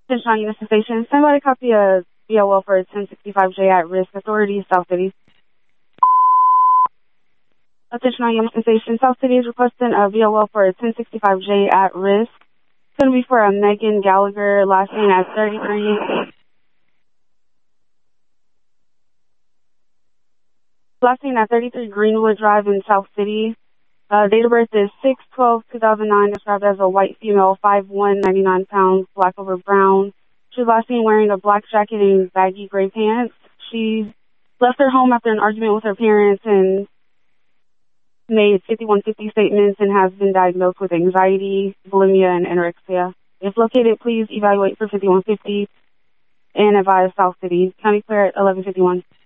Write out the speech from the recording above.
Attention on Unison Station. Stand by to copy a VOL for 1065J at risk. Authorities, South City. Attention on Unison Station. South City is requesting a VOL for 1065J at risk. It's going to be for a Megan Gallagher, last name at 33. Last name at 33 Greenwood Drive in South City. Date of birth is 6/12/2009. Described as a white female, 5'1", 99 pounds, black over brown. She was last seen wearing a black jacket and baggy gray pants. She left her home after an argument with her parents and made 5150 statements and has been diagnosed with anxiety, bulimia, and anorexia. If located, please evaluate for 5150 and advise South City. County Clear at 1151.